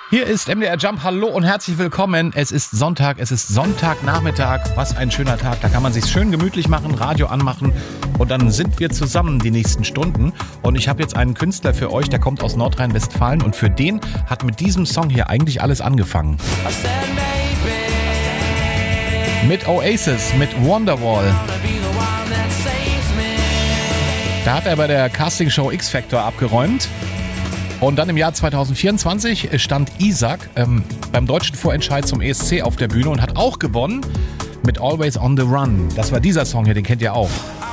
Hier ist MDR Jump, hallo und herzlich willkommen. Es ist Sonntagnachmittag. Was ein schöner Tag. Da kann man sich schön gemütlich machen, Radio anmachen und dann sind wir zusammen die nächsten Stunden. Und ich habe jetzt einen Künstler für euch, der kommt aus Nordrhein-Westfalen und für den hat mit diesem Song hier eigentlich alles angefangen. Mit Oasis, mit Wonderwall. Da hat er bei der Castingshow X Factor abgeräumt. Und dann im Jahr 2024 stand Isaac beim deutschen Vorentscheid zum ESC auf der Bühne und hat auch gewonnen mit Always on the Run. Das war dieser Song hier, den kennt ihr auch.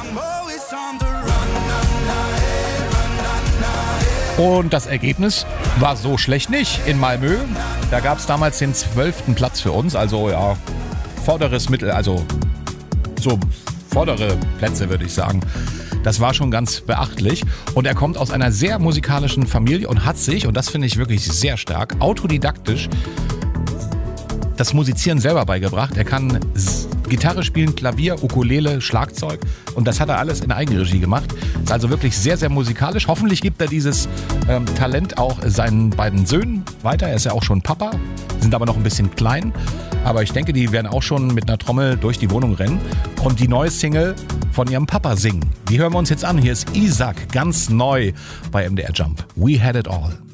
Und das Ergebnis war so schlecht nicht in Malmö. Da gab es damals den 12. Platz für uns, also ja, vorderes Mittel, also so vordere Plätze würde ich sagen. Das war schon ganz beachtlich und er kommt aus einer sehr musikalischen Familie und hat sich, und das finde ich wirklich sehr stark, autodidaktisch das Musizieren selber beigebracht. Er kann Gitarre spielen, Klavier, Ukulele, Schlagzeug und das hat er alles in Eigenregie gemacht. Ist also wirklich sehr, sehr musikalisch. Hoffentlich gibt er dieses Talent auch seinen beiden Söhnen weiter. Er ist ja auch schon Papa, sind aber noch ein bisschen klein. Aber ich denke, die werden auch schon mit einer Trommel durch die Wohnung rennen und die neue Single von ihrem Papa singen. Die hören wir uns jetzt an. Hier ist Isaac, ganz neu bei MDR Jump. We had it all.